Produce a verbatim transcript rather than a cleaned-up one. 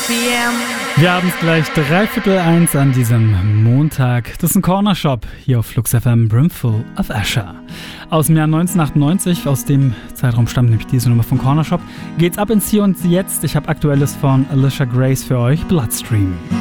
p m. Wir haben es gleich dreiviertel eins an diesem Montag. Das ist ein Corner Shop hier auf Flux F M, Brimful of Asher. Aus dem Jahr neunzehnhundertachtundneunzig, aus dem Zeitraum stammt nämlich diese Nummer von Corner Shop, geht's ab ins Hier und Jetzt. Ich habe Aktuelles von Alicia Grace für euch, Bloodstream.